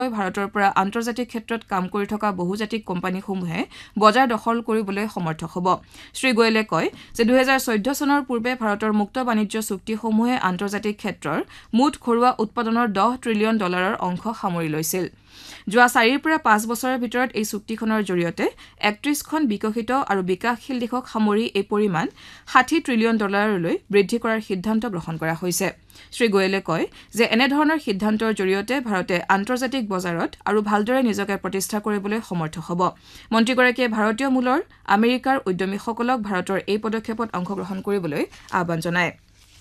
ভাৰতৰ পৰা আন্তৰ্জাতিক ক্ষেত্ৰত কাম কৰি থকা বহুজাতিক কোম্পানীসমূহে বজাৰ দখল কৰিবলৈ সমৰ্থ হ'ব শ্ৰী গোয়েলে কয় যে 2014 চনৰ পূৰ্বে ভাৰতৰ মুক্ত বাণিজ্য চুক্তিসমূহে আন্তৰ্জাতিক ক্ষেত্ৰৰ মুঠ ঘৰুৱা উৎপাদনৰ $10 ট্ৰিলিয়ন অংশ সামৰি লৈছিল যোৱা 4 পৰা 5 বছৰৰ ভিতৰত এই চুক্তিখনৰ জৰিয়তে 31খন বিকশিত আৰু বিকাশশীল দেশক সামৰি এই পৰিমাণ $60 ট্ৰিলিয়ন লৈ বৃদ্ধি কৰাৰ সিদ্ধান্ত গ্ৰহণ কৰা হৈছে শ্ৰী গোয়েলে কয় যে এনে ধৰণৰ সিদ্ধান্তৰ জৰিয়তে ভাৰতে আন্তৰ্জাতিক বজাৰত আৰু ভালদৰে নিজকে প্ৰতিষ্ঠা কৰিবলৈ সমৰ্থ হ'ব মন্ত্ৰীগৰাকীয়ে ভাৰতীয় মূলৰ আমেৰিকাৰ উদ্যমীসকলক ভাৰতৰ এই পদক্ষেপত অংশগ্ৰহণ কৰিবলৈ আহ্বান জনায়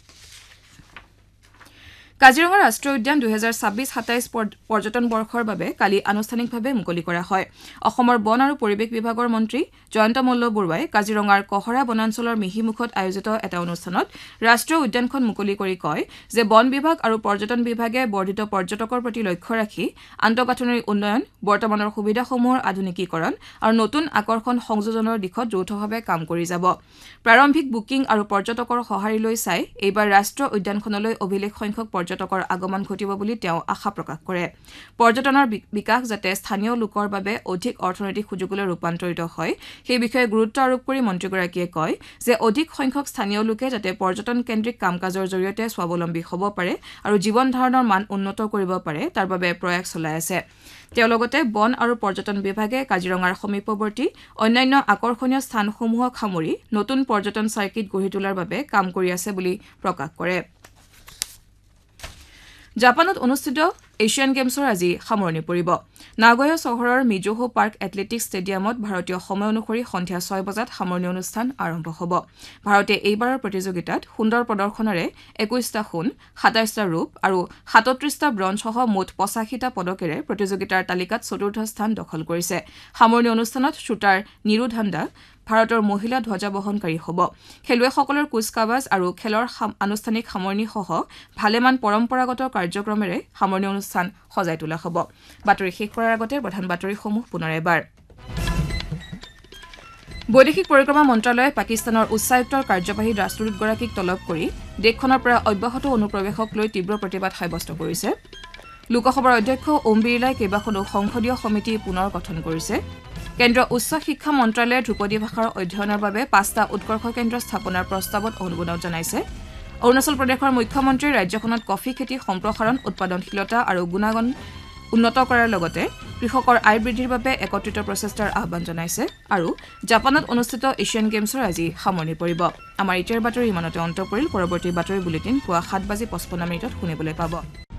কাজিৰঙা ৰাষ্ট্ৰীয় উদ্যান 2026-27 পৰ্যটন বৰ্ষৰ বাবে কালি আনুষ্ঠানিকভাৱে মুকলি কৰা হয় অসমৰ বন আৰু পৰিৱেশ বিভাগৰ মন্ত্ৰী জয়ন্ত মল্ল বৰুৱাই কাজিৰঙাৰ কহৰা বনাঞ্চলৰ মিহিমুখত আয়োজিত এটা অনুষ্ঠানত ৰাষ্ট্ৰীয় উদ্যানখন মুকলি কৰি কয় যে বন বিভাগ আৰু পৰ্যটন বিভাগে বৰ্ধিত পৰ্যটকৰ প্ৰতি লক্ষ্য ৰাখি আন্তঃগাঁথনিৰ উন্নয়ন বৰ্তমানৰ সুবিধাসমূহৰ আধুনিকীকৰণ আৰু নতুন আকৰ্ষণ সংযোজনৰ দিশত যৌথভাৱে কাম কৰি যাব প্ৰাৰম্ভিক বুকিং আৰু পৰ্যটকৰ সঁহাৰি লৈ চাই এইবাৰ ৰাষ্ট্ৰীয় উদ্যানখনলৈ অভিলেখ সংখ্যক পৰ্যটকৰ আগমন ঘটিব বুলি তেওঁ আশা প্ৰকাশ কৰে পৰ্যটনৰ বিকাশ যাতে স্থানীয় লোকৰ বাবে অধিক অৰ্থনৈতিক সুযোগলৈ ৰূপান্তৰিত হয় সেই বিষয়ে গুৰুত্ব আৰোপ কৰি মন্ত্ৰীগৰাকীয়ে কয় যে অধিক সংখ্যক স্থানীয় লোকে যাতে পৰ্যটন কেন্দ্ৰিক কাম-কাজৰ জৰিয়তে স্বাৱলম্বী হ'ব পাৰে আৰু জীৱন ধাৰণৰ মান উন্নত কৰিব পাৰে তাৰ বাবে প্ৰয়াস চলাই আছে তেওঁ লগতে বন আৰু পৰ্যটন বিভাগে কাজিৰঙাৰ সমীপৱৰ্তী অন্যান্য আকৰ্ষণীয় স্থানসমূহক সামৰি নতুন পৰ্যটন চাৰ্কিট গঢ়ি তোলাৰ বাবে কাম কৰি আছে বুলি প্ৰকাশ কৰে জাপানত অনুষ্ঠিত এছিয়ান গেমছৰ আজি সামৰণি পৰিব নাগোয়া চহৰৰ মিজোহো পাৰ্ক এথলেটিক্স ষ্টেডিয়ামত ভাৰতীয় সময় অনুসৰি সন্ধিয়া 6 বজাত সামৰণি অনুষ্ঠান আৰম্ভ হ'ব ভাৰতে এইবাৰৰ প্ৰতিযোগিতাত সুন্দৰ প্ৰদৰ্শনেৰে 21টা সোণ 27টা ৰূপ আৰু 37টা ব্ৰঞ্জসহ মুঠ 85টা পদকেৰে প্ৰতিযোগিতাৰ তালিকাত চতুৰ্থ স্থান দখল কৰিছে সামৰণি অনুষ্ঠানত শ্বুটাৰ নিৰুধান্দা ভাৰতৰ মহিলা ধ্বজাবহনকাৰী হ'ব খেলুৱৈসকলৰ কুচকাৱাজ আৰু খেলৰ আনুষ্ঠানিক সামৰণিসহ ভালেমান পৰম্পৰাগত কাৰ্যক্ৰমেৰে সামৰণি অনুষ্ঠান সজাই তোলা হ'ব বাতৰি শেষ কৰাৰ আগতে প্ৰধান বাতৰিসমূহ পুনৰ এবাৰ বৈদেশিক পৰিক্ৰমা মন্ত্ৰালয়ে পাকিস্তানৰ উচ্চায়ুক্তৰ কাৰ্যবাহী ৰাষ্ট্ৰদূতগৰাকীক তলব কৰি দেশখনৰ পৰা অব্যাহত অনুপ্ৰৱেশক লৈ তীব্ৰ প্ৰতিবাদ সাব্যস্ত কৰিছে লোকসভাৰ অধ্যক্ষ ওম বিৰলাই কেইবাখনো সংসদীয় সমিতি পুনৰ গঠন কৰিছে কেন্দ্ৰীয় উচ্চ শিক্ষা মন্ত্ৰালয়ে ধ্ৰুপদী ভাষাৰ অধ্যয়নৰ বাবে 5টা উৎকৰ্ষ কেন্দ্ৰ স্থাপনৰ প্ৰস্তাৱত অনুমোদন জনাইছে অৰুণাচল প্ৰদেশৰ মুখ্যমন্ত্ৰীয়ে ৰাজ্যখনত কফি খেতি সম্প্ৰসাৰণ উৎপাদনশীলতা আৰু গুণাগুণ উন্নত কৰাৰ লগতে কৃষকৰ আয় বৃদ্ধিৰ বাবে একত্ৰিত প্ৰচেষ্টাৰ আহ্বান জনাইছে আৰু জাপানত অনুষ্ঠিত এছিয়ান গেমছৰ আজি সামৰণি পৰিব আমাৰ ইটাৰ বাতৰি ইমানতে অন্ত পৰিল পৰৱৰ্তী বাতৰি বুলেটিন পুৱা 7:55 শুনিবলৈ পাব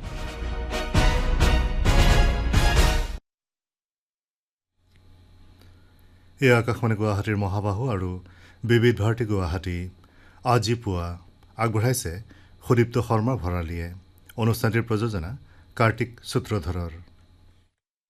এই আকাশবাণী গুৱাহাটীৰ মহাবাহু আৰু বিবিধ ভাৰতী গুৱাহাটী আজি পুৱা আগবঢ়াইছে সুদীপ্ত শৰ্মা ভৰালীয়ে অনুষ্ঠানটিৰ প্ৰযোজনা কাৰ্তিক সূত্ৰধৰৰ